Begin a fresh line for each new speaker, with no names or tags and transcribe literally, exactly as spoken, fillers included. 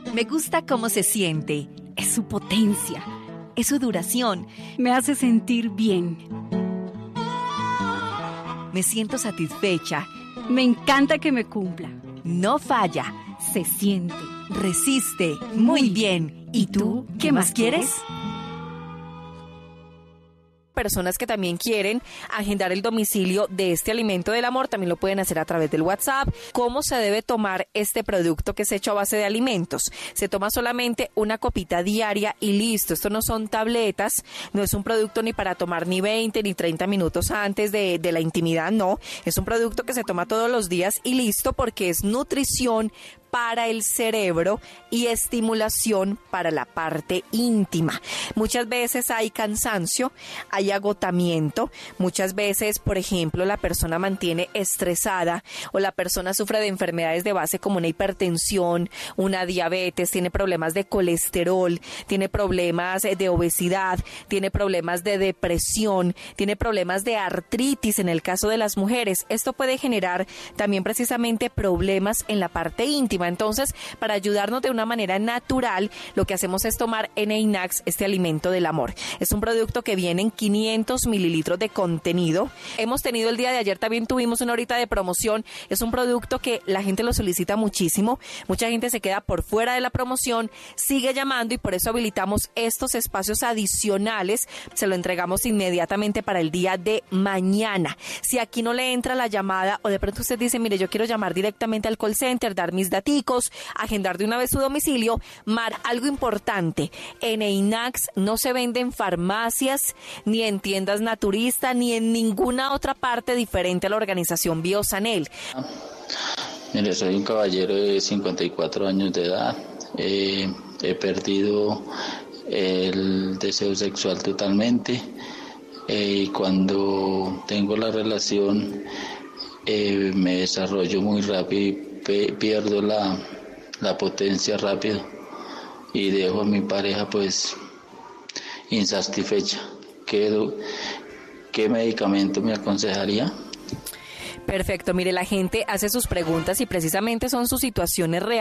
Me gusta cómo se siente.
Es su potencia.
Es su duración.
Me hace sentir bien.
Me siento satisfecha.
Me encanta que me cumpla.
No falla.
Se siente.
Resiste. Muy bien. ¿Y tú? ¿Qué más quieres? Personas que también quieren agendar el domicilio de este alimento del amor, también lo pueden hacer a través del WhatsApp. ¿Cómo se debe tomar este producto que es hecho a base de alimentos? Se toma solamente una copita diaria y listo. Esto no son tabletas, no es un producto ni para tomar ni veinte ni treinta minutos antes de, de la intimidad, no. Es un producto que se toma todos los días y listo, porque es nutrición para el cerebro y estimulación para la parte íntima. Muchas veces hay cansancio, hay agotamiento, muchas veces, por ejemplo, la persona mantiene estresada o la persona sufre de enfermedades de base como una hipertensión, una diabetes, tiene problemas de colesterol, tiene problemas de obesidad, tiene problemas de depresión, tiene problemas de artritis en el caso de las mujeres. Esto puede generar también precisamente problemas en la parte íntima. Entonces, para ayudarnos de una manera natural, lo que hacemos es tomar Eneinax, este alimento del amor. Es un producto que viene en quinientos mililitros de contenido. Hemos tenido el día de ayer, también tuvimos una horita de promoción. Es un producto que la gente lo solicita muchísimo. Mucha gente se queda por fuera de la promoción, sigue llamando y por eso habilitamos estos espacios adicionales. Se lo entregamos inmediatamente para el día de mañana. Si aquí no le entra la llamada o de pronto usted dice, mire, yo quiero llamar directamente al call center, dar mis datos, agendar de una vez su domicilio. Mar, algo importante, Eneinax no se vende en farmacias, ni en tiendas naturistas, ni en ninguna otra parte diferente a la organización Biosanel.
Mire, soy un caballero de cincuenta y cuatro años de edad, eh, he perdido el deseo sexual totalmente, eh, y cuando tengo la relación eh, me desarrollo muy rápido, pierdo la, la potencia rápido y dejo a mi pareja pues insatisfecha. ¿Qué, qué medicamento me aconsejaría?
Perfecto, mire, la gente hace sus preguntas y precisamente son sus situaciones reales.